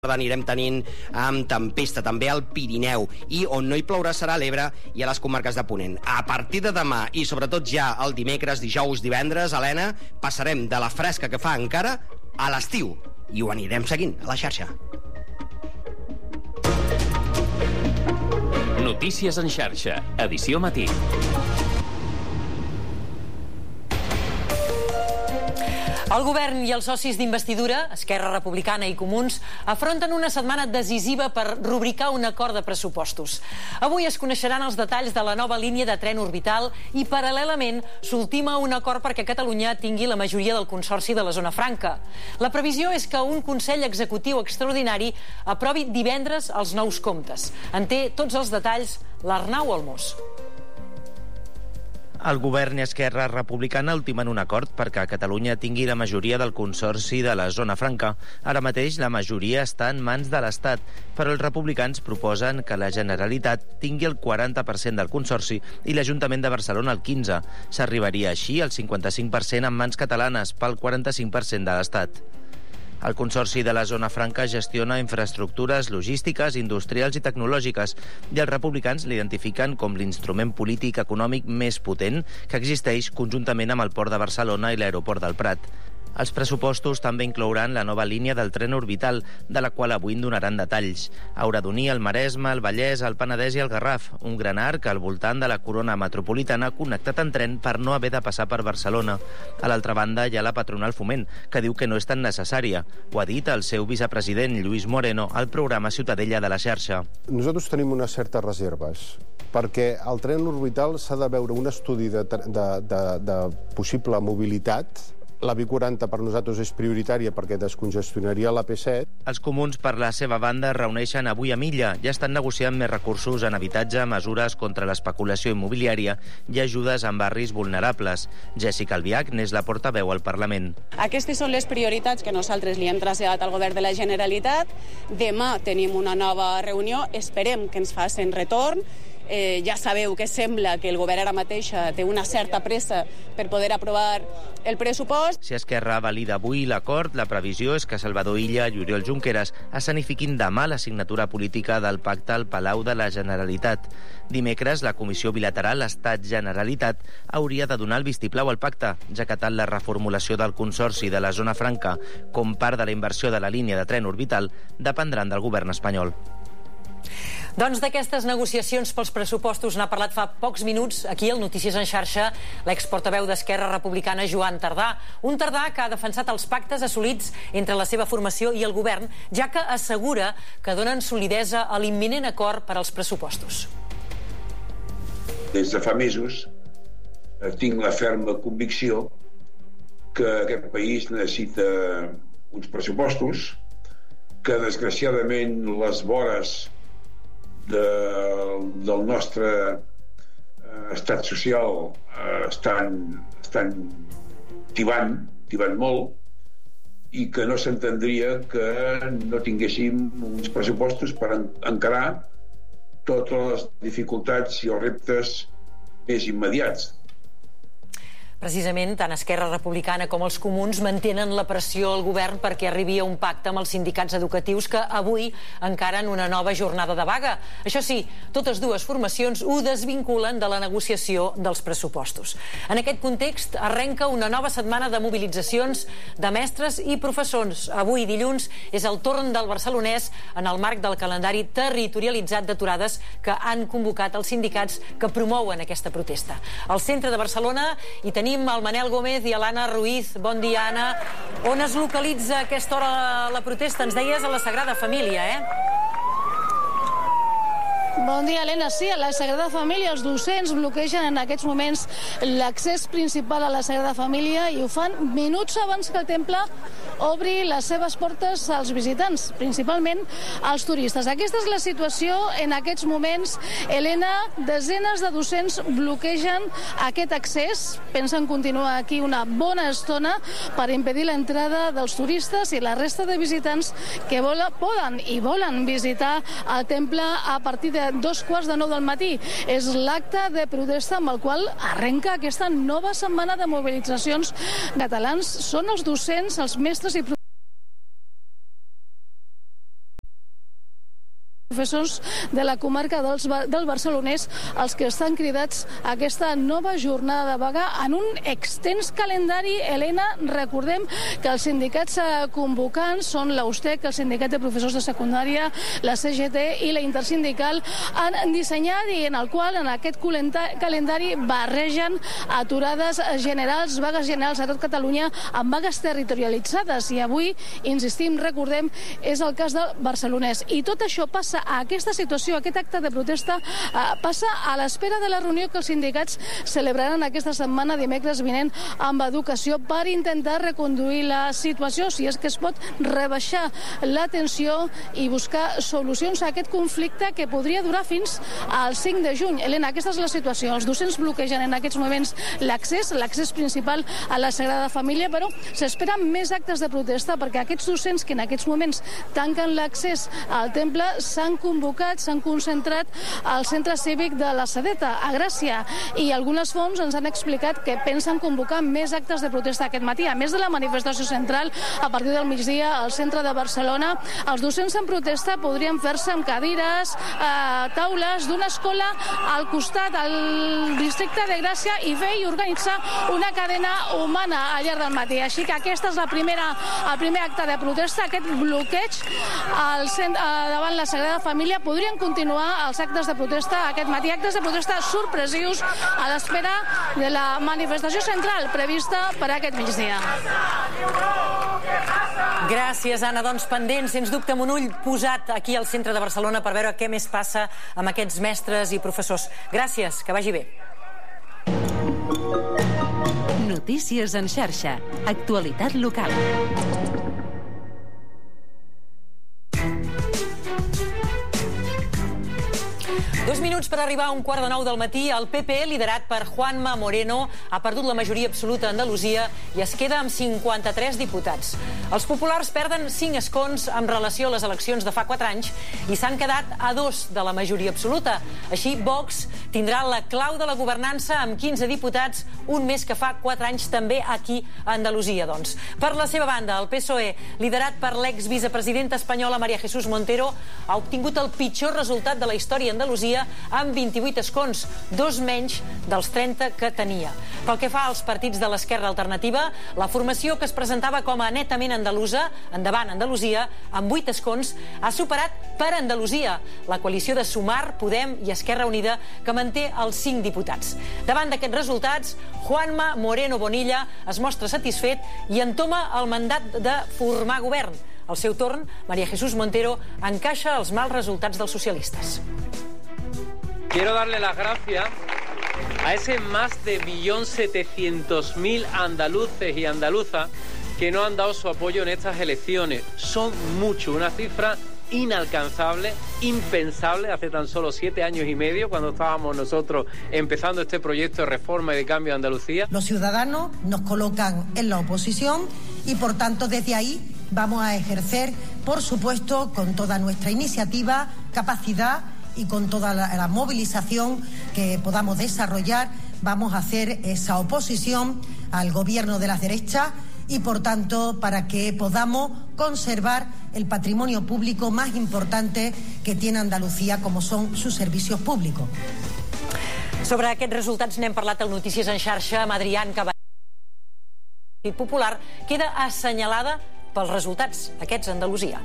Anirem tenint amb tempesta també al Pirineu, i on no hi plourà serà a l'Ebre i a les comarques de Ponent. A partir de demà i sobretot ja el dimecres, dijous, divendres, Helena, passarem de la fresca que fa encara a l'estiu, i ho anirem seguint a la xarxa. Notícies en xarxa, edició matí. El govern i els socis d'investidura, Esquerra Republicana i Comuns, afronten una setmana decisiva per rubricar un acord de pressupostos. Avui es coneixeran els detalls de la nova línia de tren orbital i, paral·lelament, s'ultima un acord perquè Catalunya tingui la majoria del Consorci de la Zona Franca. La previsió és que un Consell Executiu extraordinari aprovi divendres els nous comptes. En té tots els detalls l'Arnau Olmos. El govern i Esquerra Republicana ultimen un acord perquè Catalunya tingui la majoria del Consorci de la Zona Franca. Ara mateix la majoria està en mans de l'Estat, però els republicans proposen que la Generalitat tingui el 40% del Consorci i l'Ajuntament de Barcelona el 15%. S'arribaria així al 55% en mans catalanes, pel 45% de l'Estat. El Consorci de la Zona Franca gestiona infraestructures logístiques, industrials i tecnològiques, i els republicans l'identifiquen com l'instrument polític econòmic més potent que existeix conjuntament amb el Port de Barcelona i l'Aeroport del Prat. Els pressupostos també inclouran la nova línia del tren orbital, de la qual avui en donaran detalls. Haurà d'unir el Maresme, el Vallès, el Penedès i el Garraf, un gran arc al voltant de la corona metropolitana connectat en tren per no haver de passar per Barcelona. A l'altra banda hi ha la patronal Foment, que diu que no és tan necessària. Ho ha dit el seu vicepresident, Lluís Moreno, al programa Ciutadella de la xarxa. Nosaltres tenim unes certes reserves, perquè el tren orbital s'ha de veure un estudi de possible mobilitat. La B40 per nosaltres és prioritària perquè descongestionaria la P7. Els comuns, per la seva banda, es reuneixen avui a Milla i estan negociant més recursos en habitatge, mesures contra l'especulació immobiliària i ajudes en barris vulnerables. Jessica Albiach n'és la portaveu al Parlament. Aquestes són les prioritats que nosaltres li hem traslladat al govern de la Generalitat. Demà tenim una nova reunió, esperem que ens facin retorn. Ja sabeu que sembla que el govern ara mateixa té una certa pressa per poder aprovar el pressupost. Si Esquerra valida avui l'acord, la previsió és que Salvador Illa i Oriol Junqueras escenifiquin demà la signatura política del pacte al Palau de la Generalitat. Dimecres, la Comissió Bilateral Estat-Generalitat hauria de donar el vistiplau al pacte, ja que tant la reformulació del Consorci de la Zona Franca com part de la inversió de la línia de tren orbital dependran del govern espanyol. Doncs d'aquestes negociacions pels pressupostos n'ha parlat fa pocs minuts aquí al Notícies en xarxa l'exportaveu d'Esquerra Republicana Joan Tardà. Un Tardà que ha defensat els pactes assolits entre la seva formació i el govern, ja que assegura que donen solidesa a l'imminent acord per als pressupostos. Des de fa mesos tinc la ferma convicció que aquest país necessita uns pressupostos, que desgraciadament les vores del nostre estat social estan tibant molt, i que no s'entendria que no tinguéssim uns pressupostos per encarar totes les dificultats i els reptes més immediats. Precisament, tant Esquerra Republicana com els comuns mantenen la pressió al govern perquè arribi a un pacte amb els sindicats educatius que avui encaren una nova jornada de vaga. Això sí, totes dues formacions ho desvinculen de la negociació dels pressupostos. En aquest context, arrenca una nova setmana de mobilitzacions de mestres i professors. Avui, dilluns, és el torn del barcelonès en el marc del calendari territorialitzat d'aturades que han convocat els sindicats que promouen aquesta protesta. Al centre de Barcelona hi tenim el Manel Gómez i l'Anna Ruiz. Bon dia, Anna. On es localitza a aquesta hora la protesta? Ens deies a la Sagrada Família, Bon dia, Helena. Sí, a la Sagrada Família els docents bloquegen en aquests moments l'accés principal a la Sagrada Família i ho fan minuts abans que el temple obri les seves portes als visitants, principalment als turistes. Aquesta és la situació en aquests moments. Helena, desenes de docents bloquegen aquest accés, pensen continuar aquí una bona estona per impedir l'entrada dels turistes i la resta de visitants que poden i volen visitar el temple a partir de 2:15 del matí. És l'acte de protesta amb el qual arrenca aquesta nova setmana de mobilitzacions catalans. Són els docents, els mestres i professors de la comarca del Barcelonès els que estan cridats a aquesta nova jornada de vaga en un extens calendari. Helena, recordem que els sindicats convocants són l'USTEC, el sindicat de professors de secundària, la CGT i la Intersindical, han dissenyat i en el qual en aquest calendari barregen aturades generals, vagues generals a tot Catalunya amb vagues territorialitzades. I avui, insistim, recordem, és el cas del Barcelonès. I tot això passa a aquesta situació, aquest acte de protesta, passa a l'espera de la reunió que els sindicats celebraran aquesta setmana, dimecres vinent, amb Educació, per intentar reconduir la situació, si és que es pot rebaixar la tensió i buscar solucions a aquest conflicte que podria durar fins al 5 de juny. Helena, aquesta és la situació. Els docents bloquegen en aquests moments l'accés principal a la Sagrada Família, però s'esperen més actes de protesta perquè aquests docents que en aquests moments tanquen l'accés al temple s'han convocat, s'han concentrat al centre cívic de la Sedeta, a Gràcia, i algunes fonts ens han explicat que pensen convocar més actes de protesta aquest matí. A més de la manifestació central, a partir del migdia al centre de Barcelona, els docents en protesta podrien fer-se amb cadires, taules d'una escola al costat, al districte de Gràcia, i fer i organitzar una cadena humana al llarg del matí. Així que aquest és el primer acte de protesta, aquest bloqueig davant la Sagrada Família. Podrien continuar els actes de protesta aquest matí, actes de protesta sorpresius a l'espera de la manifestació central prevista per aquest migdia. Gràcies, Anna. Doncs pendents, sens dubte, amb un ull posat aquí al centre de Barcelona per veure què més passa amb aquests mestres i professors. Gràcies, que vagi bé. Notícies en xarxa. Actualitat local. Dos minuts per arribar a 8:45 del matí. El PP, liderat per Juanma Moreno, ha perdut la majoria absoluta a Andalusia i es queda amb 53 diputats. Els populars perden 5 escons en relació a les eleccions de fa 4 anys i s'han quedat a 2 de la majoria absoluta. Així, Vox tindrà la clau de la governança amb 15 diputats, un més que fa 4 anys també aquí a Andalusia, doncs. Per la seva banda, el PSOE, liderat per l'exvicepresidenta espanyola María Jesús Montero, ha obtingut el pitjor resultat de la història a Andalusia amb 28 escons, 2 menys dels 30 que tenia. Pel que fa als partits de l'esquerra alternativa, la formació que es presentava com a netament andalusa, Endavant Andalusia, amb 8 escons, ha superat per Andalusia la coalició de Sumar, Podem i Esquerra Unida, que manté els 5 diputats. Davant d'aquests resultats, Juanma Moreno Bonilla es mostra satisfet i entoma el mandat de formar govern. Al seu torn, María Jesús Montero encaixa els mals resultats dels socialistes. Quiero darle las gracias a ese más de 1.700.000 andaluces y andaluzas que no han dado su apoyo en estas elecciones. Son muchos, una cifra inalcanzable, impensable, hace tan solo 7 años y medio, cuando estábamos nosotros empezando este proyecto de reforma y de cambio de Andalucía. Los ciudadanos nos colocan en la oposición y, por tanto, desde ahí vamos a ejercer, por supuesto, con toda nuestra iniciativa, capacidad y con toda la movilización que podamos desarrollar, vamos a hacer esa oposición al gobierno de las derechas y, por tanto, para que podamos conservar el patrimonio público más importante que tiene Andalucía, como son sus servicios públicos. Sobre aquests resultats n'hem parlat al Notícies en xarxa amb Adrián Caballero. El Popular queda assenyalada pels resultats, aquests a Andalusia.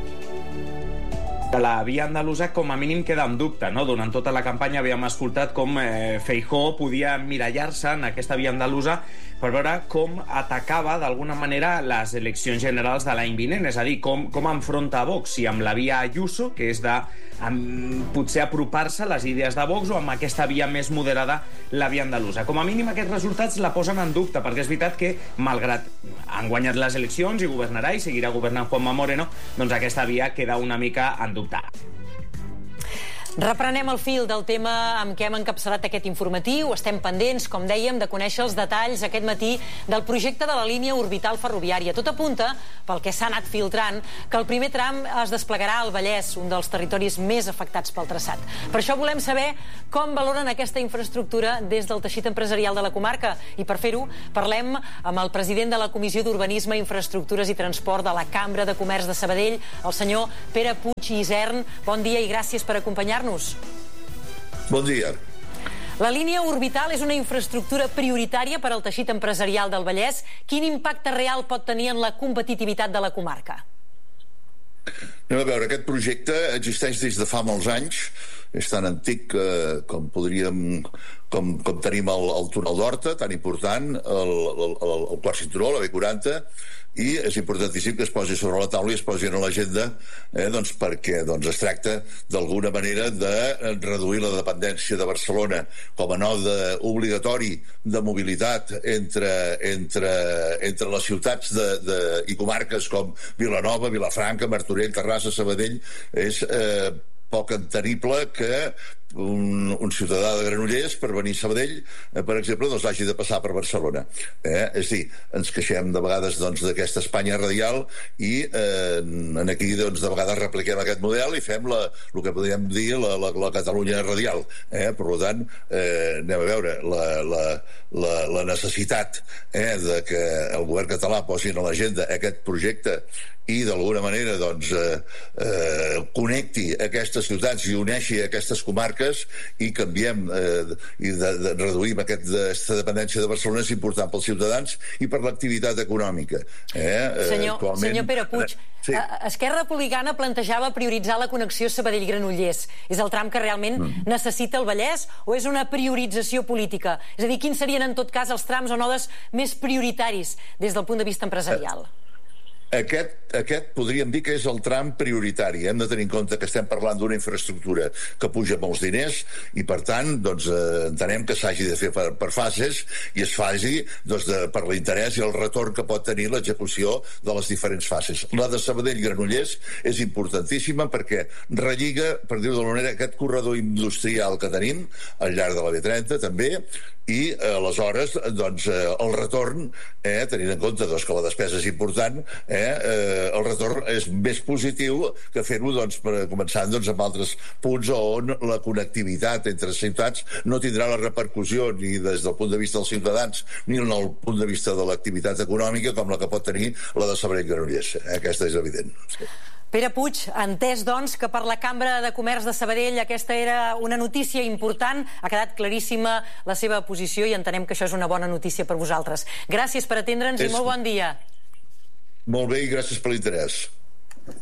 La via andalusa com a mínim queda en dubte, no? Durant tota la campanya havíem escoltat com Feijóo podia emmirallar-se en aquesta via andalusa per veure com atacava d'alguna manera les eleccions generals de l'any vinent, és a dir, com enfronta a Vox, si amb la via Ayuso, que és de potser apropar-se a les idees de Vox, o amb aquesta via més moderada, la via andalusa. Com a mínim aquests resultats la posen en dubte, perquè és veritat que, malgrat han guanyat les eleccions i governarà i seguirà governant Juanma Moreno, doncs aquesta via queda una mica en dubte. Reprenem el fil del tema amb què hem encapçalat aquest informatiu. Estem pendents, com dèiem, de conèixer els detalls aquest matí del projecte de la línia orbital ferroviària. Tot apunta, pel que s'ha anat filtrant, que el primer tram es desplegarà al Vallès, un dels territoris més afectats pel traçat. Per això volem saber com valoren aquesta infraestructura des del teixit empresarial de la comarca. I per fer-ho, parlem amb el president de la Comissió d'Urbanisme, Infraestructures i Transport de la Cambra de Comerç de Sabadell, el senyor Pere Puig i Isern. Bon dia i gràcies per acompanyar-nos. Bon dia. La línia orbital és una infraestructura prioritària per al teixit empresarial del Vallès. Quin impacte real pot tenir en la competitivitat de la comarca? Anem a veure, aquest projecte existeix des de fa molts anys. És tan antic com tenim el túnel d'Horta, tan important, el quart cinturó, la B40, i és importantíssim que es posi sobre la taula i es posi en l'agenda perquè es tracta d'alguna manera de reduir la dependència de Barcelona com a node obligatori de mobilitat entre les ciutats i comarques com Vilanova, Vilafranca, Martorell, Terrassa, Sabadell. És poc entenible que un ciutadà de Granollers, per venir a Sabadell, per exemple, hagi de passar per Barcelona. És a dir, ens queixem de vegades d'aquesta Espanya radial i aquí de vegades repliquem aquest model i fem el que podríem dir la Catalunya radial. Per tant, anem a veure la necessitat de que el govern català posi en l'agenda aquest projecte i d'alguna manera connecti aquestes ciutats i uneixi aquestes comarques i canviem i reduïm aquesta dependència de Barcelona és important pels ciutadans i per l'activitat econòmica. Senyor Pere Puig, sí. Esquerra Republicana plantejava prioritzar la connexió Sabadell-Granollers. És el tram que realment necessita el Vallès o és una priorització política? És a dir, quins serien en tot cas els trams o nodes més prioritaris des del punt de vista empresarial? Aquest podríem dir que és el tram prioritari. Hem de tenir en compte que estem parlant d'una infraestructura que puja molts diners i, per tant, entenem que s'hagi de fer per fases i es faci per l'interès i el retorn que pot tenir l'execució de les diferents fases. La de Sabadell-Granollers és importantíssima perquè relliga, per dir-ho d'alguna manera, aquest corredor industrial que tenim al llarg de la B30 també, i aleshores el retorn, tenint en compte que la despesa és important, el retorn és més positiu que fer-ho començant amb altres punts on la connectivitat entre ciutats no tindrà la repercussió ni des del punt de vista dels ciutadans ni en el punt de vista de l'activitat econòmica com la que pot tenir la de Sabadell-Granollers. Aquesta és evident. Pere Puig, entès, doncs, que per la Cambra de Comerç de Sabadell aquesta era una notícia important, ha quedat claríssima la seva posició i entenem que això és una bona notícia per vosaltres. Gràcies per atendre'ns i molt bon dia. Molt bé i gràcies per l'interès.